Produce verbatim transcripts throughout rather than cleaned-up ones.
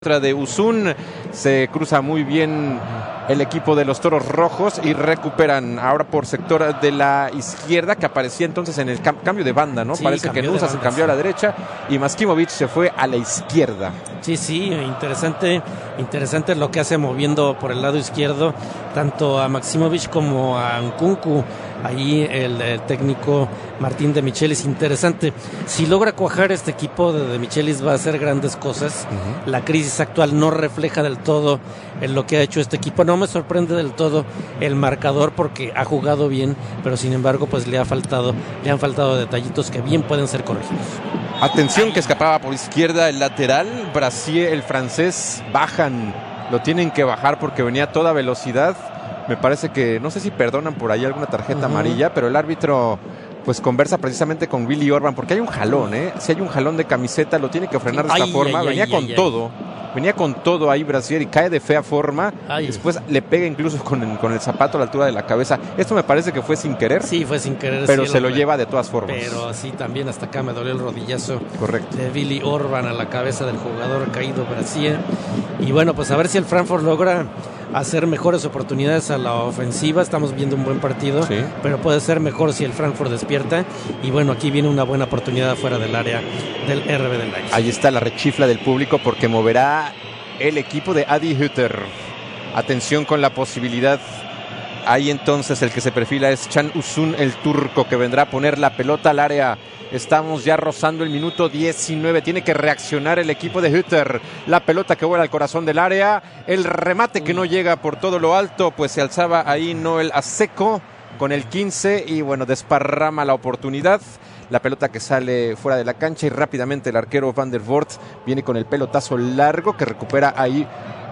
De Uzun, se cruza muy bien el equipo de los Toros Rojos y recuperan ahora por sector de la izquierda, que aparecía entonces en el cam- cambio de banda, ¿no? Sí, Parece que Nusa se cambió sí. a la derecha y Maskimovic se fue a la izquierda. Sí, sí, interesante, interesante lo que hace moviendo por el lado izquierdo tanto a Maksimovic como a Nkunku. Ahí el, el técnico Martín de Michelis, interesante. Si logra cuajar este equipo de, de Michelis va a hacer grandes cosas. Uh-huh. La crisis actual no refleja del todo en lo que ha hecho este equipo. No me sorprende del todo el marcador porque ha jugado bien, pero sin embargo pues le ha faltado, le han faltado detallitos que bien pueden ser corregidos. Atención, que escapaba por izquierda el lateral, Brasil, el francés, bajan, lo tienen que bajar porque venía a toda velocidad. Me parece que, no sé si perdonan por ahí alguna tarjeta uh-huh. amarilla, pero el árbitro pues conversa precisamente con Willy Orban, porque hay un jalón, ¿eh? Si hay un jalón de camiseta, lo tiene que frenar de esta ay, forma. Ay, venía ay, con ay, todo, ay. venía con todo ahí Brasil y cae de fea forma. Ay. Después le pega incluso con el, con el zapato a la altura de la cabeza. Esto me parece que fue sin querer. Sí, fue sin querer. Pero sí, se lo hombre. lleva de todas formas. Pero sí, también hasta acá me dolió el rodillazo. Correcto. De Willy Orban a la cabeza del jugador caído Brasil. Y bueno, pues a ver si el Frankfurt logra hacer mejores oportunidades a la ofensiva. Estamos viendo un buen partido, sí. pero puede ser mejor si el Frankfurt despierta. Y bueno, aquí viene una buena oportunidad fuera del área del R B del Leipzig. Ahí está la rechifla del público porque moverá el equipo de Adi Hütter. Atención con la posibilidad. Ahí entonces el que se perfila es Can Uzun, el turco, que vendrá a poner la pelota al área. Estamos ya rozando el minuto diecinueve. Tiene que reaccionar el equipo de Hütter. La pelota que vuela al corazón del área. El remate que no llega por todo lo alto. Pues se alzaba ahí Noel Aseko con el quince. Y bueno, desparrama la oportunidad. La pelota que sale fuera de la cancha. Y rápidamente el arquero Van der Voort viene con el pelotazo largo que recupera ahí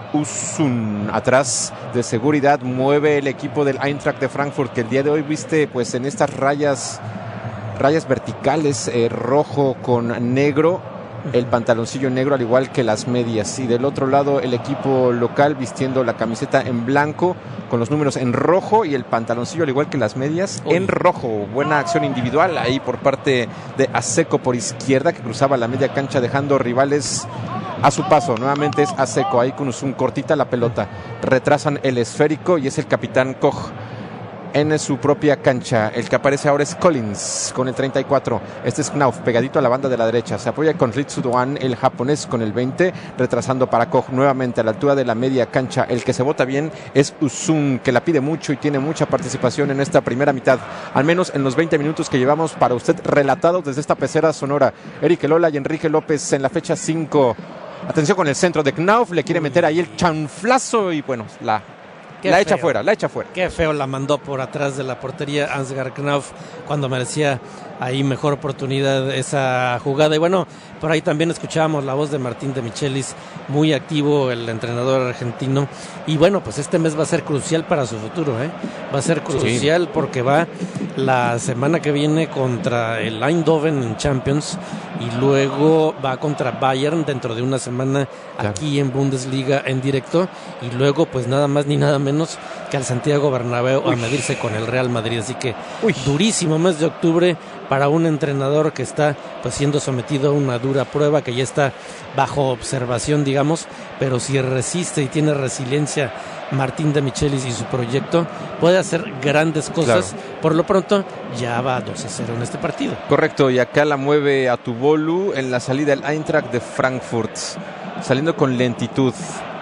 Uzun. Atrás de seguridad mueve el equipo del Eintracht de Frankfurt, que el día de hoy viste pues en estas rayas rayas verticales, eh, rojo con negro, el pantaloncillo negro al igual que las medias, y del otro lado el equipo local vistiendo la camiseta en blanco con los números en rojo y el pantaloncillo al igual que las medias Uy. en rojo. Buena acción individual ahí por parte de Aseko por izquierda, que cruzaba la media cancha dejando rivales a su paso. Nuevamente es Aseko ahí con un cortita la pelota, retrasan el esférico y es el capitán Koch en su propia cancha. El que aparece ahora es Collins con el treinta y cuatro. Este es Knauf pegadito a la banda de la derecha. Se apoya con Ritsu Doan, el japonés, con el veinte, retrasando para Koch nuevamente a la altura de la media cancha. El que se bota bien es Uzun, que la pide mucho y tiene mucha participación en esta primera mitad, al menos en los veinte minutos que llevamos para usted relatados desde esta pecera sonora. Eric Elola y Enrique López en la fecha cinco. Atención con el centro de Knauf, le quiere meter ahí el chanflazo y bueno, la Qué la feo. echa fuera, la echa fuera. Qué feo la mandó por atrás de la portería Ansgar Knauf cuando merecía ahí mejor oportunidad esa jugada. Y bueno, por ahí también escuchábamos la voz de Martín de Michelis, muy activo el entrenador argentino. Y bueno, pues este mes va a ser crucial para su futuro, ¿eh? Va a ser crucial sí. porque va la semana que viene contra el Eindhoven en Champions y luego va contra Bayern dentro de una semana claro. aquí en Bundesliga en directo, y luego pues nada más ni nada menos que al Santiago Bernabéu Uy. a medirse con el Real Madrid. Así que Uy. durísimo mes de octubre para un entrenador que está pues siendo sometido a una dura prueba, que ya está bajo observación, digamos, pero si resiste y tiene resiliencia Martín de Michelis y su proyecto, puede hacer grandes cosas. Claro. Por lo pronto ya va dos a cero en este partido. Correcto, y acá la mueve a Tubolu en la salida el Eintracht de Frankfurt, saliendo con lentitud.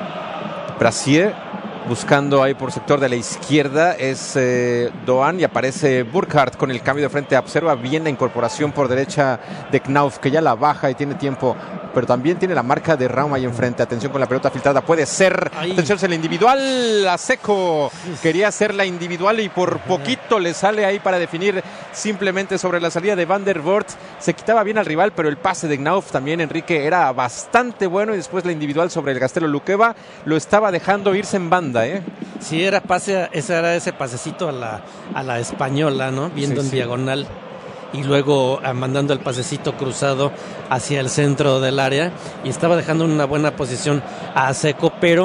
Brasil buscando ahí por sector de la izquierda es eh, Doan, y aparece Burkhardt con el cambio de frente. Observa bien la incorporación por derecha de Knauf, que ya la baja y tiene tiempo, pero también tiene la marca de Raum ahí enfrente. Atención con la pelota filtrada, puede ser. Ahí. Atención, es la individual. Aseko quería hacer la individual y por poquito le sale ahí para definir simplemente sobre la salida de Van der Voort. Se quitaba bien al rival, pero el pase de Knauf también, Enrique, era bastante bueno, y después la individual sobre el Gastelo Lukeva lo estaba dejando irse en banda. ¿Eh? Sí, era pase, ese era ese pasecito a la, a la española, ¿no? Viendo sí, en sí. diagonal y luego uh, mandando el pasecito cruzado hacia el centro del área, y estaba dejando una buena posición a Aseko, pero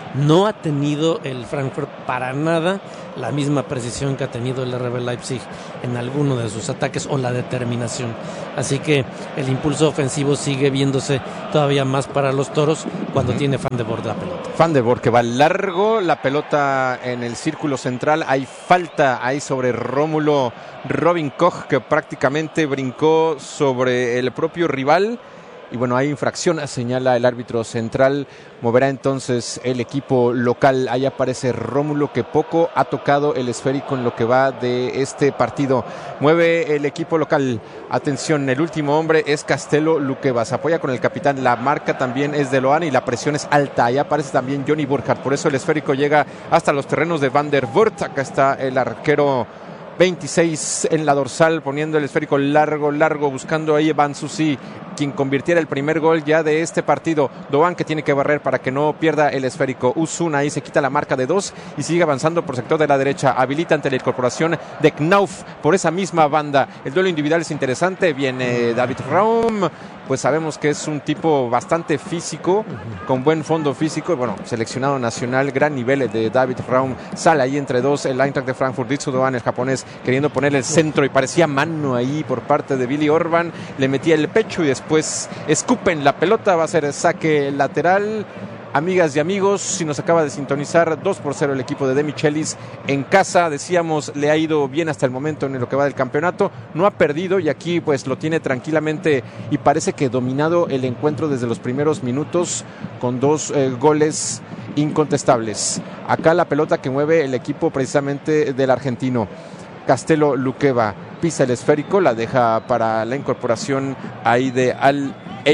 no ha tenido el Frankfurt para nada la misma precisión que ha tenido el R B Leipzig en alguno de sus ataques o la determinación. Así que el impulso ofensivo sigue viéndose todavía más para los toros cuando uh-huh. tiene Van de Boer la pelota. Van de Boer que va largo, la pelota en el círculo central, hay falta ahí sobre Rómulo Robin Koch, que prácticamente brincó sobre el propio rival. Y bueno, hay infracción, señala el árbitro central. Moverá entonces el equipo local. Ahí aparece Rómulo, que poco ha tocado el esférico en lo que va de este partido. Mueve el equipo local. Atención, el último hombre es Castelo Luqueva. Se apoya con el capitán. La marca también es de Loan y la presión es alta. Ahí aparece también Johnny Burkhardt. Por eso el esférico llega hasta los terrenos de Van der Voort. Acá está el arquero veintiséis en la dorsal, poniendo el esférico largo, largo, buscando ahí Van Susi, quien convirtiera el primer gol ya de este partido. Doan, que tiene que barrer para que no pierda el esférico. Uzun ahí se quita la marca de dos y sigue avanzando por sector de la derecha. Habilita ante la incorporación de Knauf por esa misma banda. El duelo individual es interesante. Viene David Raum. Pues sabemos que es un tipo bastante físico, con buen fondo físico, y bueno, seleccionado nacional, gran nivel de David Raum. Sale ahí entre dos el Eintracht de Frankfurt, Ritsu Doan, el japonés, queriendo poner el centro, y parecía mano ahí por parte de Billy Orban. Le metía el pecho y después escupen la pelota, va a ser saque lateral. Amigas y amigos, si nos acaba de sintonizar, dos por cero el equipo de De Michelis en casa. Decíamos, le ha ido bien hasta el momento en lo que va del campeonato, no ha perdido y aquí pues lo tiene tranquilamente y parece que dominado el encuentro desde los primeros minutos con dos eh, goles incontestables. Acá la pelota que mueve el equipo precisamente del argentino. Castelo Luqueva pisa el esférico, la deja para la incorporación ahí de Al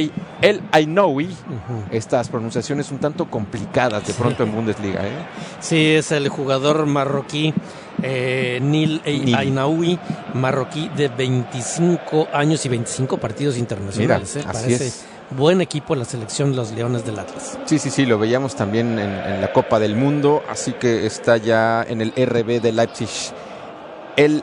El Ainoui. Uh-huh. Estas pronunciaciones un tanto complicadas de pronto sí. en Bundesliga, ¿eh? Sí, es el jugador marroquí eh, Nil El Ainoui, marroquí de veinticinco años y veinticinco partidos internacionales. Mira, ¿eh? así Parece es. Buen equipo la selección de los Leones del Atlas. Sí, sí, sí, lo veíamos también en, en la Copa del Mundo, así que está ya en el R B de Leipzig. El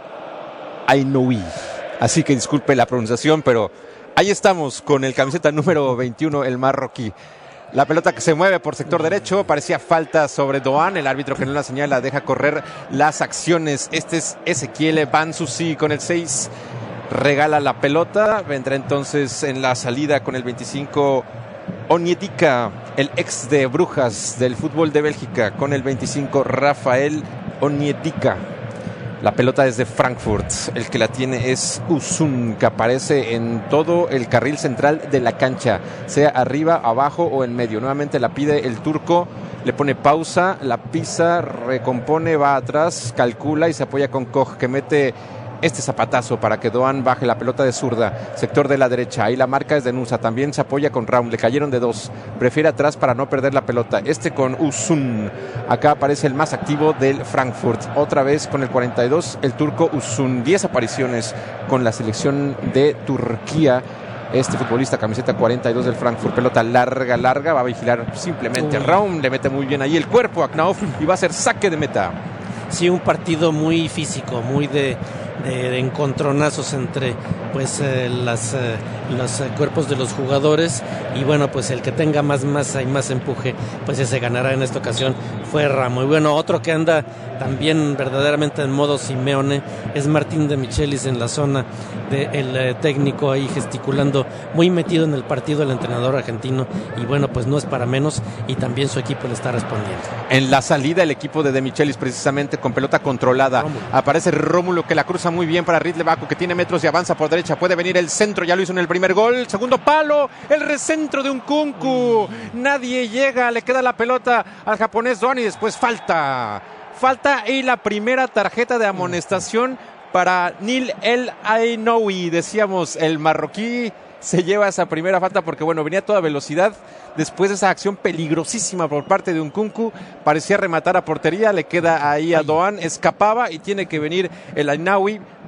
Ainoui. Así que disculpe la pronunciación, pero ahí estamos con el camiseta número veintiuno, el marroquí. La pelota que se mueve por sector derecho, parecía falta sobre Doan, el árbitro que no la señala deja correr las acciones. Este es Ezequiel Van Susi con el seis, regala la pelota, vendrá entonces en la salida con el veinticinco Onyedika, el ex de Brujas del fútbol de Bélgica, con el veinticinco Rafael Onyedika. La pelota es de Frankfurt, el que la tiene es Uzun, que aparece en todo el carril central de la cancha, sea arriba, abajo o en medio. Nuevamente la pide el turco, le pone pausa, la pisa, recompone, va atrás, calcula y se apoya con Koch, que mete este zapatazo para que Doan baje la pelota de zurda, sector de la derecha. Ahí la marca es de Nusa, también se apoya con Raum, le cayeron de dos, prefiere atrás para no perder la pelota. Este con Uzun, acá aparece el más activo del Frankfurt, otra vez con el cuarenta y dos, el turco Uzun, diez apariciones con la selección de Turquía. Este futbolista, camiseta cuarenta y dos del Frankfurt, pelota larga, larga, va a vigilar simplemente Uy. Raum, le mete muy bien ahí el cuerpo a Knauf y va a ser saque de meta. Sí, un partido muy físico, muy de, de, de encontronazos entre pues eh, las, eh, los eh, cuerpos de los jugadores, y bueno, pues el que tenga más masa y más empuje, pues ese ganará. En esta ocasión fue Ramo. Y bueno, otro que anda también verdaderamente en modo Simeone es Martín de Michelis en la zona del eh, técnico, ahí gesticulando, muy metido en el partido el entrenador argentino, y bueno, pues no es para menos, y también su equipo le está respondiendo. En la salida el equipo de De Michelis precisamente con pelota controlada, Rómulo. Aparece Rómulo, que la cruza muy bien para Ridley Baco, que tiene metros y avanza por derecha, puede venir el centro, ya lo hizo en el primer gol, segundo palo, el recentro de un Nkunku, nadie llega, le queda la pelota al japonés Doan y después falta, falta y la primera tarjeta de amonestación para Nil El Ainoui. Decíamos, el marroquí se lleva esa primera falta porque bueno, venía a toda velocidad después de esa acción peligrosísima por parte de Nkunku, parecía rematar a portería, le queda ahí a Doan, escapaba y tiene que venir el Ainoui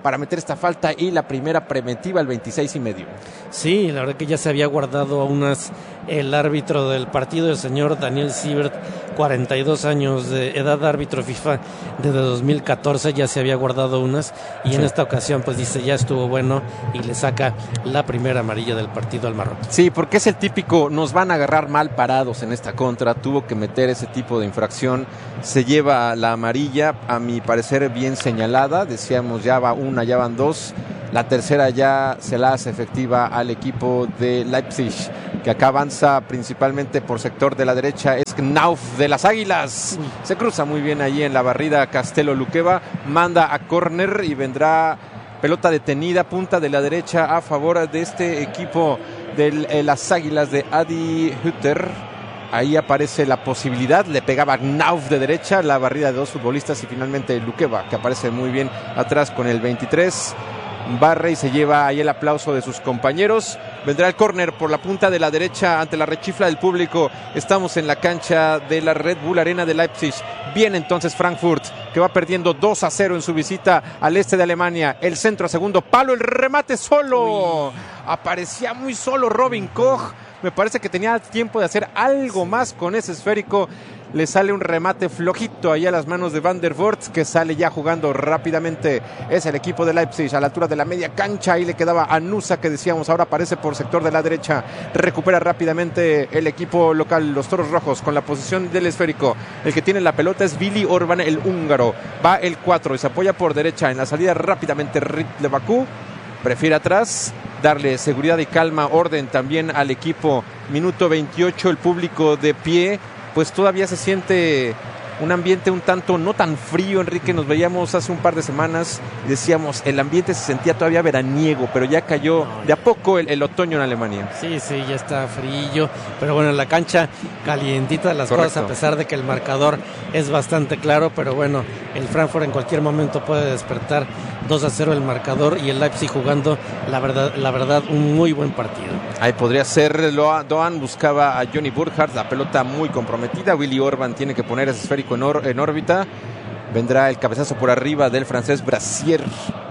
para meter esta falta y la primera preventiva al veintiséis y medio. Sí, la verdad que ya se había guardado a unas el árbitro del partido, el señor Daniel Siebert, cuarenta y dos años de edad, árbitro FIFA desde dos mil catorce, ya se había guardado unas y sí. En esta ocasión pues dice ya estuvo bueno y le saca la primera amarilla del partido al Marruecos. Sí, porque es el típico, nos van a agarrar mal parados en esta contra, tuvo que meter ese tipo de infracción, se lleva la amarilla, a mi parecer bien señalada, decíamos ya va una, ya van dos, la tercera ya se la hace efectiva al equipo de Leipzig, que acá avanza principalmente por sector de la derecha, es Knauf de las Águilas, Uy. se cruza muy bien allí en la barrida Castelo Luqueva, manda a córner y vendrá pelota detenida, punta de la derecha a favor de este equipo de eh, las Águilas de Adi Hütter. Ahí aparece la posibilidad, le pegaba Knauf de derecha, la barrida de dos futbolistas y finalmente Luqueva, que aparece muy bien atrás con el veintitrés. Barre y se lleva ahí el aplauso de sus compañeros. Vendrá el córner por la punta de la derecha ante la rechifla del público. Estamos en la cancha de la Red Bull Arena de Leipzig. Viene entonces Frankfurt, que va perdiendo dos a cero en su visita al este de Alemania. El centro a segundo palo, el remate solo. Uy. Aparecía muy solo Robin Koch. Me parece que tenía tiempo de hacer algo más con ese esférico. Le sale un remate flojito ahí a las manos de Van der Voort, que sale ya jugando rápidamente. Es el equipo de Leipzig a la altura de la media cancha. Ahí le quedaba a Nusa, que decíamos, ahora aparece por sector de la derecha. Recupera rápidamente el equipo local, los Toros Rojos, con la posición del esférico. El que tiene la pelota es Vili Orban, el húngaro. Va el cuatro y se apoya por derecha. En la salida rápidamente Ritle Bakú. Prefiere atrás, darle seguridad y calma, orden también al equipo. Minuto veintiocho, el público de pie. Pues todavía se siente un ambiente un tanto no tan frío, Enrique. Nos veíamos hace un par de semanas y decíamos, el ambiente se sentía todavía veraniego, pero ya cayó de a poco el, el otoño en Alemania. Sí, sí, ya está frío, pero bueno, en la cancha calientita las Correcto. Cosas, a pesar de que el marcador es bastante claro, pero bueno, el Frankfurt en cualquier momento puede despertar. Dos a cero el marcador y el Leipzig jugando, la verdad, la verdad, un muy buen partido. Ahí podría ser, Doan buscaba a Johnny Burkhardt, la pelota muy comprometida. Willy Orban tiene que poner ese esférico en, or, en órbita. Vendrá el cabezazo por arriba del francés Brassier.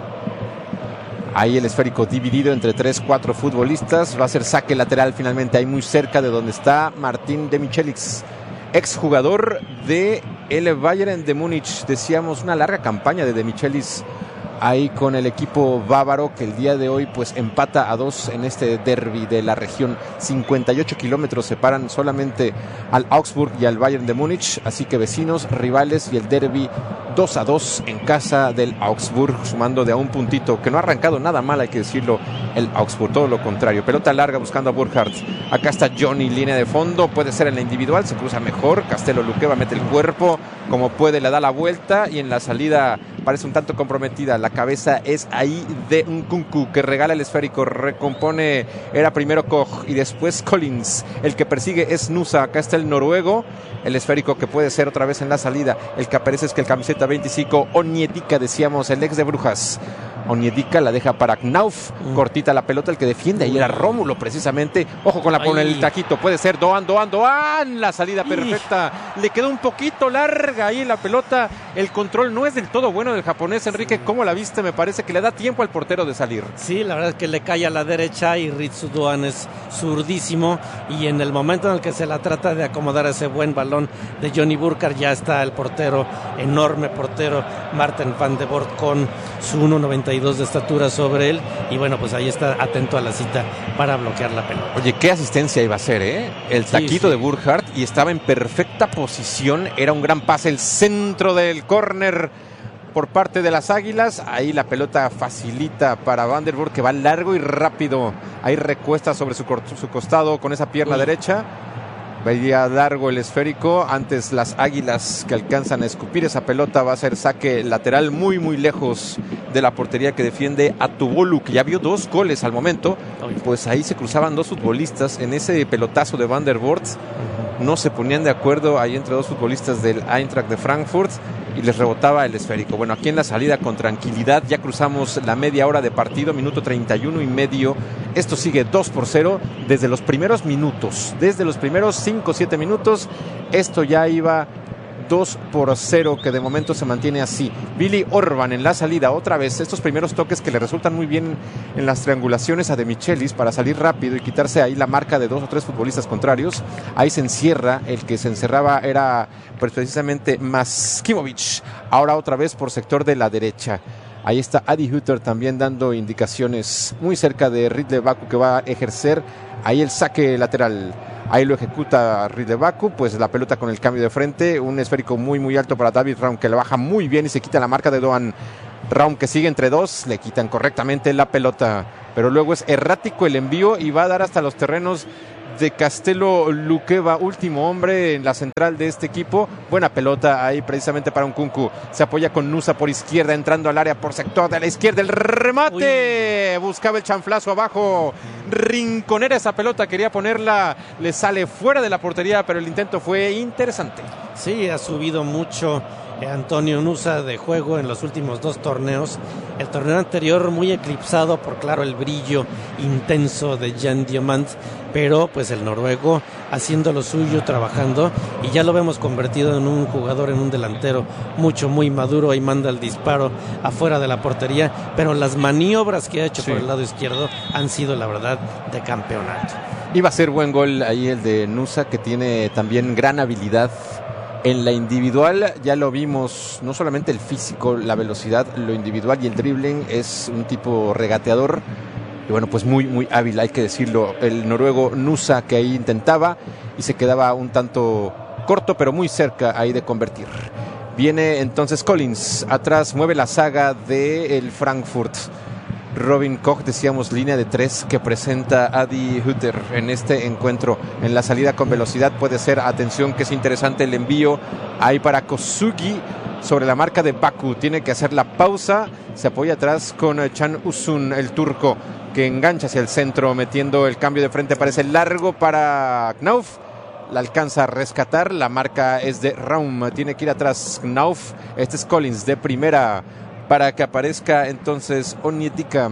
Ahí el esférico dividido entre tres, cuatro futbolistas. Va a ser saque lateral finalmente, ahí muy cerca de donde está Martín de Michelis, exjugador de el Bayern de Múnich. Decíamos, una larga campaña de de Michelis ahí con el equipo bávaro, que el día de hoy pues empata a dos en este derbi de la región. cincuenta y ocho kilómetros separan solamente al Augsburg y al Bayern de Múnich, así que vecinos, rivales, y el derbi dos a dos en casa del Augsburg, sumando de a un puntito, que no ha arrancado nada mal, hay que decirlo, el Augsburg, todo lo contrario. Pelota larga buscando a Burkhardt. Acá está Johnny, línea de fondo, puede ser en la individual, se cruza mejor. Castelo Luqueva mete el cuerpo como puede, le da la vuelta y en la salida parece un tanto comprometida. La cabeza es ahí de Nkunku, que regala el esférico, recompone, era primero Koch y después Collins. El que persigue es Nusa. Acá está el noruego, el esférico que puede ser otra vez en la salida. El que aparece es que el camiseta veinticinco, Onyedika, decíamos, el ex de Brujas. Onyedika la deja para Knauf, mm. cortita la pelota, el que defiende ahí era Rómulo precisamente. Ojo con la con el taquito, puede ser Doan, Doan, Doan, la salida perfecta. Le quedó un poquito larga ahí la pelota. El control no es del todo bueno del japonés, Enrique. ¿Cómo la viste? Me parece que le da tiempo al portero de salir. Sí, la verdad es que le cae a la derecha y Ritsu Doan es zurdísimo, y en el momento en el que se la trata de acomodar ese buen balón de Johnny Burkhardt, ya está el portero, enorme portero Martin van de Voort, con su uno noventa y dos de estatura sobre él, y bueno, pues ahí está atento a la cita para bloquear la pelota. Oye, qué asistencia iba a ser, ¿eh? El taquito sí, sí. de Burkhardt, y estaba en perfecta posición, era un gran pase, el centro del córner por parte de las Águilas. Ahí la pelota facilita para Van der Voort, que va largo y rápido, ahí recuesta sobre su, su costado con esa pierna Uy. derecha. Veía largo el esférico, antes las Águilas que alcanzan a escupir esa pelota. Va a ser saque lateral muy muy lejos de la portería que defiende a Tubolu, que ya vio dos goles al momento. Pues ahí se cruzaban dos futbolistas en ese pelotazo de Van der Voort. No se ponían de acuerdo ahí entre dos futbolistas del Eintracht de Frankfurt y les rebotaba el esférico. Bueno, aquí en la salida con tranquilidad, ya cruzamos la media hora de partido, minuto treinta y uno y medio. Esto sigue dos por cero desde los primeros minutos, desde los primeros cinco o siete minutos. Esto ya iba dos por cero, que de momento se mantiene así. Billy Orban en la salida, otra vez estos primeros toques que le resultan muy bien en las triangulaciones a De Michelis para salir rápido y quitarse ahí la marca de dos o tres futbolistas contrarios. Ahí se encierra, el que se encerraba era pues, precisamente Maskimovic, ahora otra vez por sector de la derecha. Ahí está Adi Hütter también dando indicaciones muy cerca de Ridley Baku, que va a ejercer ahí el saque lateral. Ahí lo ejecuta Ridley Baku, pues la pelota con el cambio de frente, un esférico muy muy alto para David Raum, que le baja muy bien y se quita la marca de Doan. Raum, que sigue entre dos, le quitan correctamente la pelota, pero luego es errático el envío y va a dar hasta los terrenos de Castelo Luqueva, último hombre en la central de este equipo. Buena pelota ahí precisamente para Nkunku. Se apoya con Nusa por izquierda, entrando al área por sector de la izquierda. El remate. Uy. Buscaba el chanflazo abajo. Rinconera esa pelota, quería ponerla. Le sale fuera de la portería, pero el intento fue interesante. Sí, ha subido mucho Antonio Nusa de juego en los últimos dos torneos. El torneo anterior muy eclipsado por, claro, el brillo intenso de Jan Diamant, pero pues el noruego haciendo lo suyo, trabajando, y ya lo vemos convertido en un jugador, en un delantero mucho, muy maduro. Y manda el disparo afuera de la portería, pero las maniobras que ha hecho sí. por el lado izquierdo han sido, la verdad, de campeonato. Iba a ser buen gol ahí el de Nusa, que tiene también gran habilidad en la individual. Ya lo vimos, no solamente el físico, la velocidad, lo individual y el dribbling. Es un tipo regateador y bueno, pues muy muy hábil, hay que decirlo. El noruego Nusa, que ahí intentaba y se quedaba un tanto corto, pero muy cerca ahí de convertir. Viene entonces Collins, atrás mueve la saga del Frankfurt. Robin Koch, decíamos, línea de tres que presenta Adi Hütter en este encuentro. En la salida con velocidad puede ser, atención que es interesante el envío ahí para Kosugi sobre la marca de Baku. Tiene que hacer la pausa, se apoya atrás con Can Uzun, el turco, que engancha hacia el centro metiendo el cambio de frente. Parece largo para Knauf, la alcanza a rescatar, la marca es de Raum, tiene que ir atrás Knauf. Este es Collins de primera para que aparezca entonces Onyedika.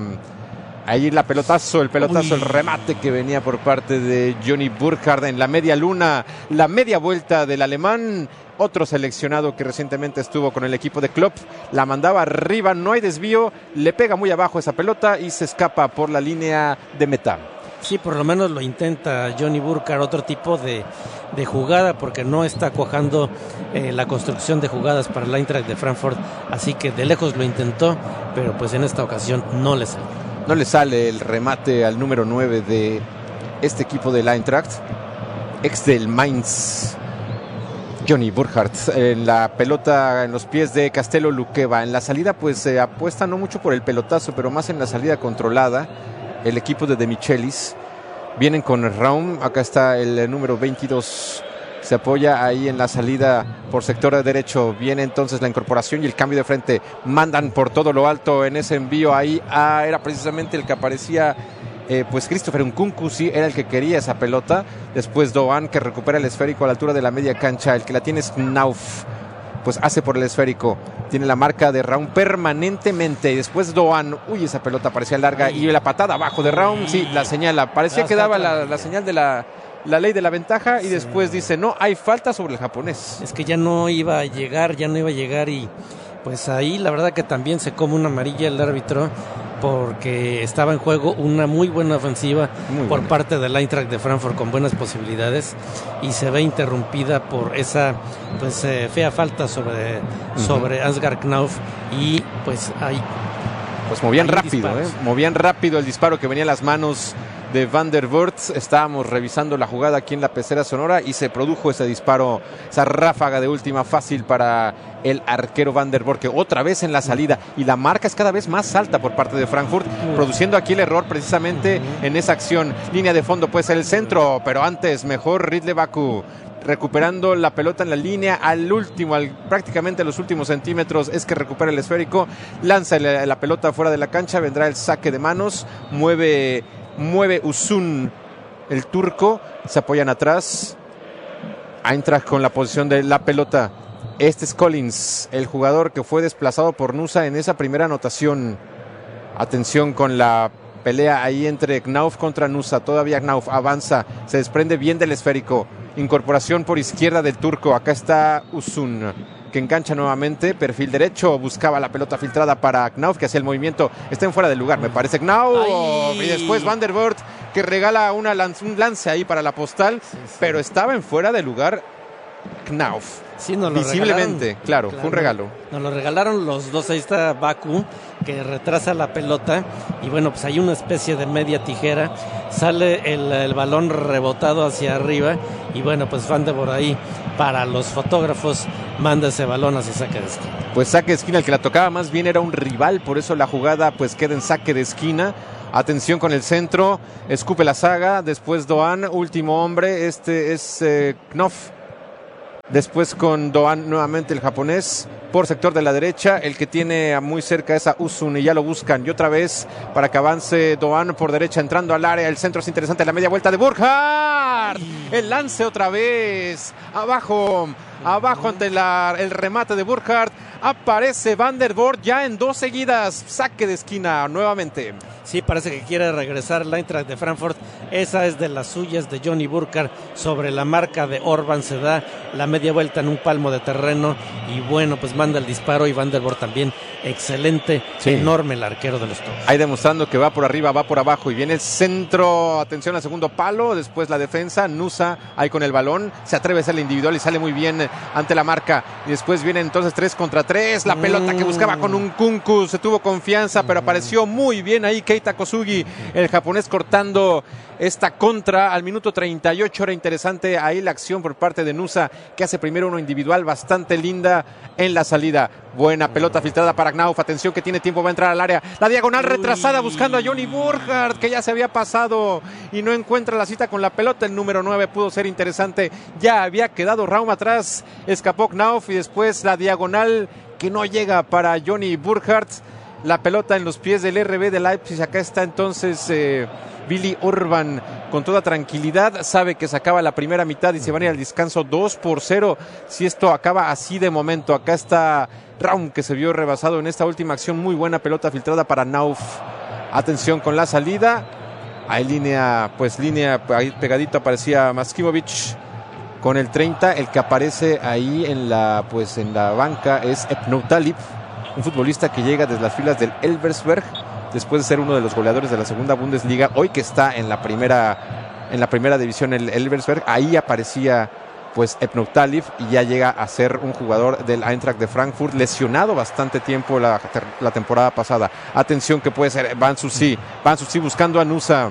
Ahí la pelotazo, el pelotazo, Uy. el remate que venía por parte de Johnny Burkhardt en la media luna, la media vuelta del alemán, otro seleccionado que recientemente estuvo con el equipo de Klopp, la mandaba arriba, no hay desvío, le pega muy abajo esa pelota y se escapa por la línea de meta. Sí, por lo menos lo intenta Johnny Burkhardt, otro tipo de, de jugada, porque no está cuajando eh, la construcción de jugadas para el Eintracht de Frankfurt, así que de lejos lo intentó, pero pues en esta ocasión no le sale. No le sale el remate al número nueve de este equipo del Eintracht, ex del Mainz. Johnny Burkhardt en la pelota en los pies de Castelo Luqueva. En la salida pues se apuesta no mucho por el pelotazo, pero más en la salida controlada. El equipo de De Michelis. Vienen con Raum, acá está el número veintidós, se apoya ahí en la salida por sector derecho. Viene entonces la incorporación y el cambio de frente. Mandan por todo lo alto en ese envío ahí. Ah, era precisamente el que aparecía, eh, pues Christopher Nkunku, sí, era el que quería esa pelota. Después Doan, que recupera el esférico a la altura de la media cancha. El que la tiene es Knauf, pues hace por el esférico. Tiene la marca de Raum permanentemente. Y después Doan, uy, esa pelota parecía larga. Y la patada abajo de Raum, sí, la señala. Parecía que daba la, la señal de la, la ley de la ventaja. Y sí. después dice, no, hay falta sobre el japonés. Es que ya no iba a llegar, ya no iba a llegar. Y pues ahí la verdad que también se come una amarilla el árbitro, porque estaba en juego una muy buena ofensiva muy por buena. parte del Eintracht de Frankfurt, con buenas posibilidades, y se ve interrumpida por esa pues eh, fea falta sobre, uh-huh. sobre Ansgar Knauf. Y pues ahí pues movían rápido, eh, movían rápido el disparo que venía a las manos de Van der Voort. Estábamos revisando la jugada aquí en la pecera sonora y se produjo ese disparo, esa ráfaga de última fácil para el arquero Van der Voort, que otra vez en la salida, y la marca es cada vez más alta por parte de Frankfurt, uh-huh. produciendo aquí el error precisamente uh-huh. en esa acción. Línea de fondo, pues el centro, pero antes mejor Ridley Baku, recuperando la pelota en la línea al último, al, prácticamente a los últimos centímetros es que recupera el esférico, lanza la, la pelota fuera de la cancha, vendrá el saque de manos, mueve mueve Uzun, el turco, se apoyan atrás. Eintracht con la posición de la pelota. Este es Collins, el jugador que fue desplazado por Nusa en esa primera anotación. Atención con la pelea ahí entre Knauf contra Nusa. Todavía Knauf avanza, se desprende bien del esférico. incorporación por izquierda del turco. Acá está Uzun, que engancha nuevamente, perfil derecho, buscaba la pelota filtrada para Knauf, que hacía el movimiento, está en fuera de lugar, me parece Knauf, y después Van der Voort, que regala una lance, un lance ahí para la postal, sí, sí. pero estaba en fuera de lugar Knauf. Sí, nos lo visiblemente, claro, claro, fue un regalo. Nos lo regalaron los dos, ahí está Baku, que retrasa la pelota, y bueno, pues hay una especie de media tijera, sale el, el balón rebotado hacia arriba, y bueno, pues Van der Voort ahí, para los fotógrafos, manda ese balón hacia saque de esquina. Pues saque de esquina, el que la tocaba más bien era un rival, por eso la jugada pues queda en saque de esquina. Atención con el centro, escupe la saga, después Doan, último hombre, este es eh, Knauf. Después con Doan nuevamente el japonés por sector de la derecha, el que tiene muy cerca es a Uzun y ya lo buscan. Y otra vez para que avance Doan por derecha entrando al área. El centro es interesante, la media vuelta de Burkhardt. El lance otra vez. Abajo, abajo ante la, el remate de Burkhardt. Aparece Van der Voort ya en dos seguidas. Saque de esquina nuevamente. Sí, parece que quiere regresar el Eintracht de Frankfurt. Esa es de las suyas de Johnny Burkhardt. Sobre la marca de Orban se da la media vuelta en un palmo de terreno. Y bueno, pues manda el disparo. Y Van der Voort también excelente, sí. enorme el arquero de los Toros. Ahí demostrando que va por arriba, va por abajo. Y viene el centro. Atención al segundo palo. Después la defensa. Nusa ahí con el balón. Se atreve a hacer el individual y sale muy bien ante la marca. Y después viene entonces tres contra tres. La pelota que buscaba con un Nkunku. Se tuvo confianza, pero apareció muy bien ahí Keita Kosugi, el japonés, cortando esta contra al minuto treinta y ocho. Era interesante ahí la acción por parte de Nusa, que hace primero uno individual bastante linda en la salida. Buena pelota filtrada para Knauf. Atención que tiene tiempo, va a entrar al área. La diagonal retrasada buscando a Johnny Burkhardt, que ya se había pasado y no encuentra la cita con la pelota. El número nueve pudo ser interesante. Ya había quedado Raum atrás. Escapó Knauf y después la diagonal que no llega para Johnny Burkhardt. La pelota en los pies del R B de Leipzig. Acá está entonces eh, Willi Orban con toda tranquilidad. Sabe que se acaba la primera mitad y se van a ir al descanso dos por cero. Si esto acaba así de momento. Acá está Raum, que se vio rebasado en esta última acción. Muy buena pelota filtrada para Knauf. Atención con la salida. Hay línea, pues línea ahí pegadito aparecía Maskimovic con el treinta. El que aparece ahí en la, pues en la banca es Epnou Talib, un futbolista que llega desde las filas del Elversberg después de ser uno de los goleadores de la segunda Bundesliga, hoy que está en la primera en la primera división el Elversberg. Ahí aparecía pues Epnou Talib y ya llega a ser un jugador del Eintracht de Frankfurt, lesionado bastante tiempo la, la temporada pasada. Atención que puede ser Ban Susi, Ban Susi buscando a Nusa.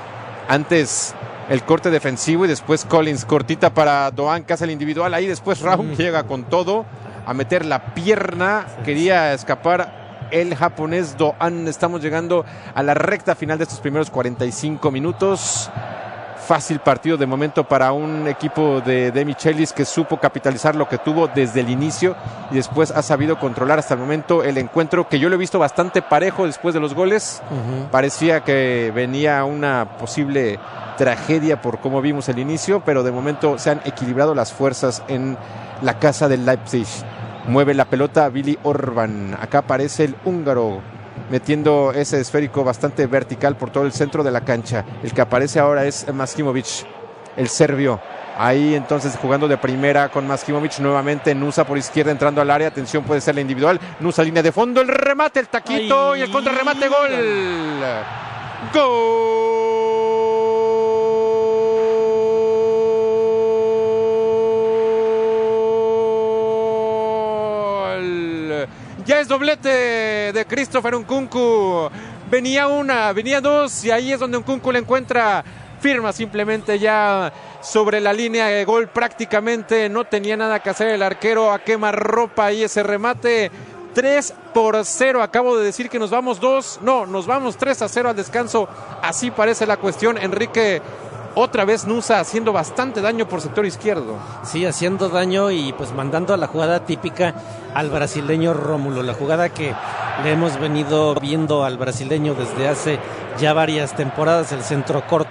Antes el corte defensivo y después Collins, cortita para Doan, que hace el individual. Ahí después Raum mm. llega con todo a meter la pierna, quería escapar el japonés Doan. Estamos llegando a la recta final de estos primeros cuarenta y cinco minutos. Fácil partido de momento para un equipo de De Michelis, que supo capitalizar lo que tuvo desde el inicio y después ha sabido controlar hasta el momento el encuentro, que yo lo he visto bastante parejo después de los goles. Uh-huh. Parecía que venía una posible tragedia por cómo vimos el inicio, pero de momento se han equilibrado las fuerzas en la casa del Leipzig. Mueve la pelota Willi Orban. Acá aparece el húngaro metiendo ese esférico bastante vertical por todo el centro de la cancha. El que aparece ahora es Maskimovic, el serbio. Ahí entonces jugando de primera con Maskimovic nuevamente. Nusa por izquierda entrando al área. Atención, puede ser la individual. Nusa, línea de fondo, el remate, el taquito. Ay, y el contrarremate, gol. Gol. Ya es doblete de Christopher Nkunku. Venía una, venía dos, y ahí es donde Nkunku le encuentra firma simplemente ya sobre la línea de gol prácticamente. No tenía nada que hacer el arquero, a quemarropa y ese remate. tres por cero. Acabo de decir que nos vamos dos, no, nos vamos tres a cero al descanso. Así parece la cuestión, Enrique. Otra vez Nusa haciendo bastante daño por sector izquierdo. Sí, haciendo daño y pues mandando a la jugada típica al brasileño Rómulo. La jugada que le hemos venido viendo al brasileño desde hace ya varias temporadas. El centro corto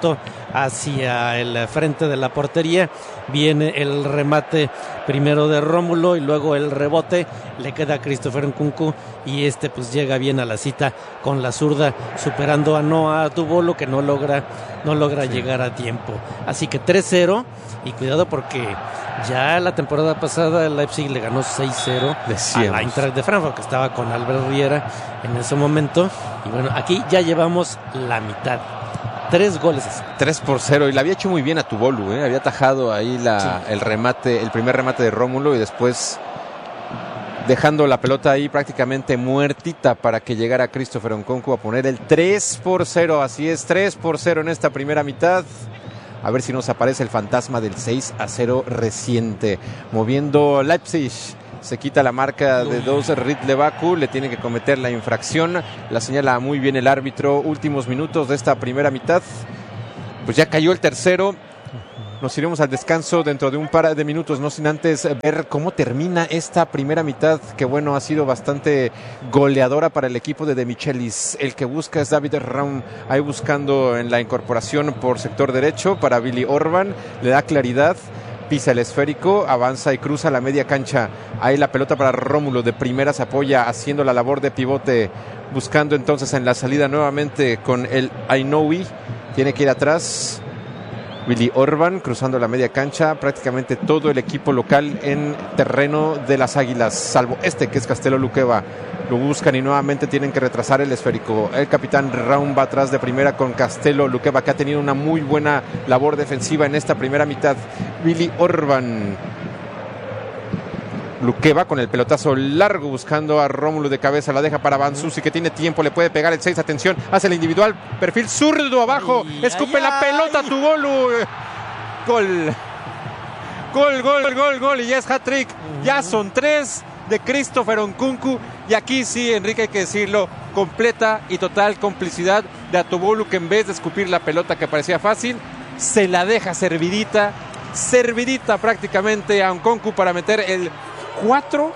hacia el frente de la portería. Viene el remate primero de Rómulo y luego el rebote. Le queda a Christopher Nkunku y este pues llega bien a la cita con la zurda, superando a Noah Atubolo, que no logra, no logra sí. llegar a tiempo. Así que tres cero, y cuidado porque ya la temporada pasada el Leipzig le ganó seis cero Decíamos. a la Eintracht de Frankfurt, que estaba con Albert Riera en ese momento. Y bueno, aquí ya llevamos la mitad. Tres goles. tres por cero. Y la había hecho muy bien a Atubolo, ¿eh? Había atajado ahí la, sí. el remate, el primer remate de Rómulo, y después dejando la pelota ahí prácticamente muertita para que llegara Christopher Nkunku a poner el tres por cero. Así es, tres por cero en esta primera mitad. A ver si nos aparece el fantasma del seis a cero reciente. Moviendo Leipzig. Se quita la marca de dos Riedle Baku, le tiene que cometer la infracción, la señala muy bien el árbitro. Últimos minutos de esta primera mitad, pues ya cayó el tercero. Nos iremos al descanso dentro de un par de minutos, no sin antes ver cómo termina esta primera mitad, que bueno, ha sido bastante goleadora para el equipo de De Michelis. El que busca es David Raum, ahí buscando en la incorporación por sector derecho para Willi Orban, le da claridad. Pisa el esférico, avanza y cruza la media cancha. Ahí la pelota para Rómulo, de primera se apoya haciendo la labor de pivote, buscando entonces en la salida nuevamente con el Ainoui. Tiene que ir atrás Willi Orban, cruzando la media cancha. Prácticamente todo el equipo local en terreno de las Águilas, salvo este que es Castelo Luqueva. Lo buscan y nuevamente tienen que retrasar el esférico. El capitán Raum va atrás de primera con Castelo Luqueva, que ha tenido una muy buena labor defensiva en esta primera mitad. Willi Orban. Luqueva con el pelotazo largo buscando a Rómulo de cabeza, la deja para Vanzusi, que tiene tiempo, le puede pegar el seis, atención, hace el individual, perfil zurdo abajo, ay, escupe ay, la ay. pelota a Atubolo. Gol. Gol, gol, gol, gol, y ya es hat-trick. Uh-huh. Ya son tres de Christopher Nkunku, y aquí sí, Enrique, hay que decirlo, completa y total complicidad de Atubolo, que en vez de escupir la pelota que parecía fácil, se la deja servidita, servidita prácticamente a Nkunku para meter el cuatro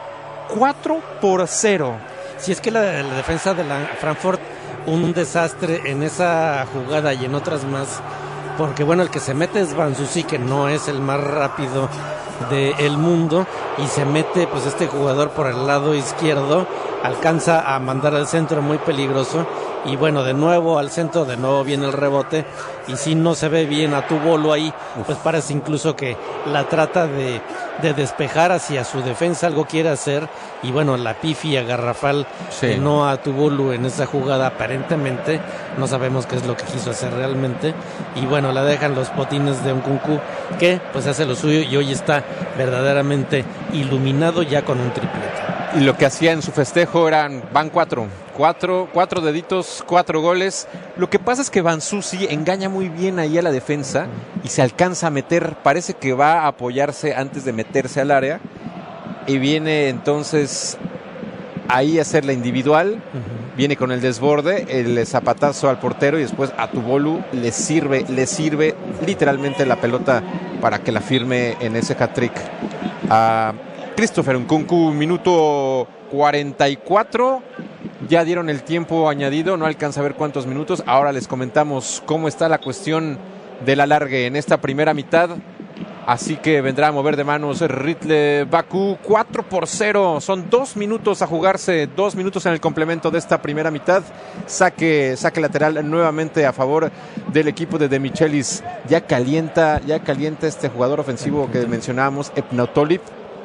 por cero. Si es que la, la defensa de la Frankfurt, un desastre en esa jugada y en otras más, porque bueno, el que se mete es Vanzusi, que no es el más rápido del mundo, y se mete pues este jugador por el lado izquierdo, alcanza a mandar al centro muy peligroso, y bueno, de nuevo al centro, de nuevo viene el rebote, y si no se ve bien a Atubolo ahí, pues parece incluso que la trata de, de despejar hacia su defensa, algo quiere hacer, y bueno, la pifia garrafal sí. de no a Atubolo en esa jugada, aparentemente, no sabemos qué es lo que quiso hacer realmente, y bueno, la dejan los botines de Nkunku, que pues hace lo suyo, y hoy está verdaderamente iluminado ya con un triplete. Y lo que hacía en su festejo eran, van cuatro, cuatro, cuatro deditos, cuatro goles. Lo que pasa es que Vanzusi engaña muy bien ahí a la defensa y se alcanza a meter, parece que va a apoyarse antes de meterse al área, y viene entonces ahí a hacer la individual, uh-huh. viene con el desborde, el zapatazo al portero, y después a Atubolo le sirve, le sirve literalmente la pelota para que la firme en ese hat-trick. Uh, Christopher Nkunku, minuto cuarenta y cuatro, ya dieron el tiempo añadido, no alcanza a ver cuántos minutos. Ahora les comentamos cómo está la cuestión del alargue en esta primera mitad. Así que vendrá a mover de manos Riedle Baku, cuatro por cero, son dos minutos a jugarse, dos minutos en el complemento de esta primera mitad. Saque, saque lateral nuevamente a favor del equipo de De Michelis. Ya calienta, ya calienta este jugador ofensivo que mencionábamos, Epnotolip.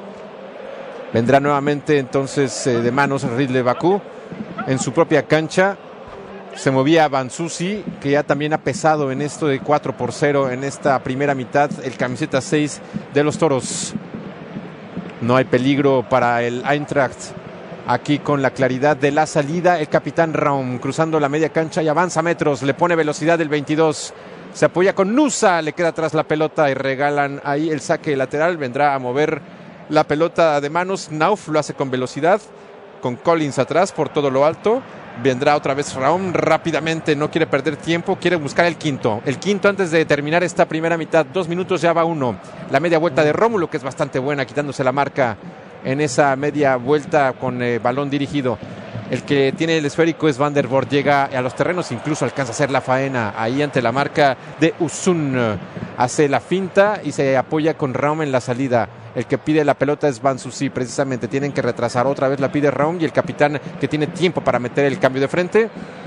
Vendrá nuevamente entonces eh, de manos Riedle Baku en su propia cancha. Se movía Vanzusi, que ya también ha pesado en esto de cuatro por cero en esta primera mitad, el camiseta seis de los Toros. No hay peligro para el Eintracht. Aquí con la claridad de la salida, el capitán Raum cruzando la media cancha y avanza metros, le pone velocidad el veintidós. Se apoya con Nusa, le queda atrás la pelota y regalan ahí el saque lateral. Vendrá a mover la pelota de manos, Nauf lo hace con velocidad, con Collins atrás por todo lo alto. Vendrá otra vez Raum rápidamente, no quiere perder tiempo, quiere buscar el quinto. El quinto antes de terminar esta primera mitad, dos minutos, ya va uno. La media vuelta de Rómulo, que es bastante buena, quitándose la marca en esa media vuelta con eh, balón dirigido. El que tiene el esférico es Van der Voort, llega a los terrenos, incluso alcanza a hacer la faena ahí ante la marca de Uzun. Hace la finta y se apoya con Raum en la salida. El que pide la pelota es Ban Susi, precisamente tienen que retrasar otra vez, la pide Raum y el capitán, que tiene tiempo para meter el cambio de frente,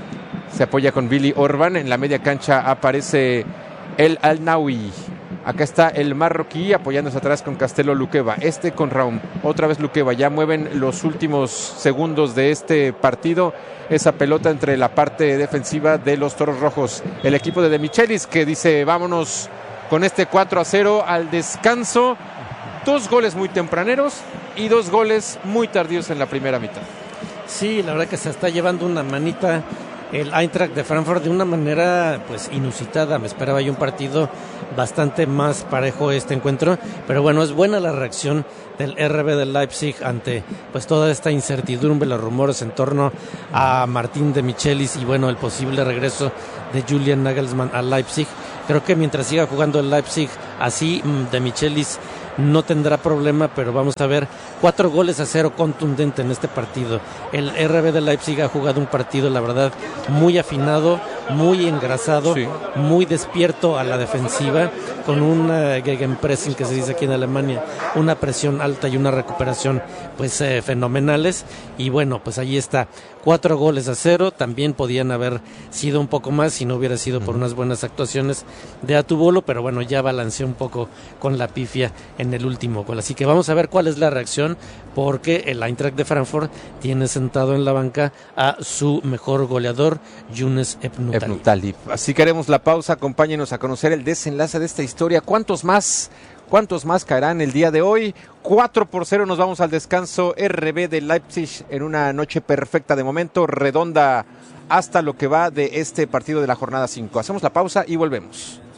se apoya con Billy Orban. En la media cancha aparece el Al-Nawi. Acá está el marroquí apoyándose atrás con Castelo Luqueva, este con Raum, otra vez Luqueva, ya mueven los últimos segundos de este partido, esa pelota entre la parte defensiva de los Toros Rojos, el equipo de De Michelis, que dice vámonos con este cuatro a cero al descanso, dos goles muy tempraneros y dos goles muy tardíos en la primera mitad. Sí, la verdad que se está llevando una manita el Eintracht de Frankfurt de una manera pues inusitada. Me esperaba yo un partido bastante más parejo este encuentro, pero bueno, es buena la reacción del R B de Leipzig ante pues toda esta incertidumbre, los rumores en torno a Martín de Michelis y bueno, el posible regreso de Julian Nagelsmann a Leipzig. Creo que mientras siga jugando el Leipzig así, de Michelis no tendrá problema, pero vamos a ver, cuatro goles a cero contundente en este partido. El R B de Leipzig ha jugado un partido, la verdad, muy afinado, muy engrasado, sí. Muy despierto a la defensiva, con un uh, gegenpressing que se dice aquí en Alemania, una presión alta y una recuperación pues eh, fenomenales, y bueno, pues ahí está, cuatro goles a cero, también podían haber sido un poco más si no hubiera sido por unas buenas actuaciones de Atubolo, pero bueno, ya balanceó un poco con la pifia en el último gol, así que vamos a ver cuál es la reacción, porque el Eintracht de Frankfurt tiene sentado en la banca a su mejor goleador, Younes Ebn Talib. Así que haremos la pausa, acompáñenos a conocer el desenlace de esta historia. ¿Cuántos más, cuántos más caerán el día de hoy? cuatro por cero, nos vamos al descanso. R B de Leipzig en una noche perfecta de momento, redonda hasta lo que va de este partido de la jornada cinco. Hacemos la pausa y volvemos.